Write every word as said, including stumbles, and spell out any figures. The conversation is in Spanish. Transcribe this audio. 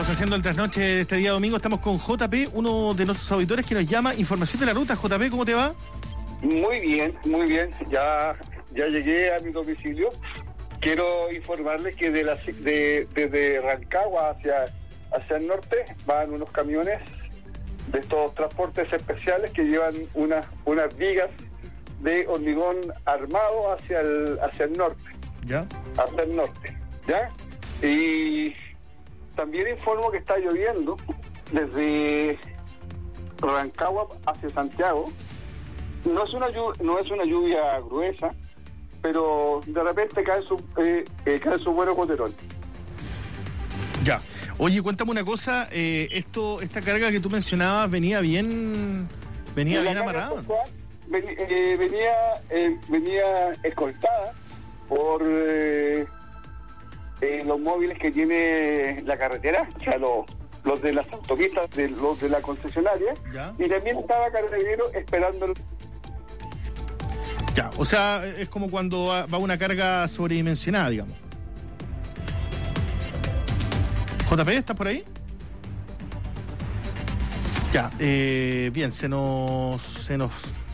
Carlos, haciendo el trasnoche de este día domingo, estamos con J P, uno de nuestros auditores que nos llama. Información de la ruta. J P, ¿cómo te va? Muy bien, muy bien. Ya ya llegué a mi domicilio. Quiero informarles que de la, de, desde Rancagua hacia, hacia el norte van unos camiones de estos transportes especiales que llevan unas unas vigas de hormigón armado hacia el hacia el norte. ¿Ya? Hacia el norte, ¿ya? Y también informo que está lloviendo desde Rancagua hacia Santiago. No es una lluvia, no es una lluvia gruesa, pero de repente cae su eh, eh, cae su buenos goterones. Ya. Oye, cuéntame una cosa, eh, esto esta carga que tú mencionabas venía bien venía bien amarrada. Ven, eh, venía eh, venía escoltada por eh, eh, los móviles que tiene la carretera, o sea, los, los de las autopistas, de los de la concesionaria. ¿Ya? Y también estaba Carabinero esperando. Ya, o sea, es como cuando va, va una carga sobredimensionada, digamos. J P, ¿estás por ahí? Ya, eh, bien, se nos se nos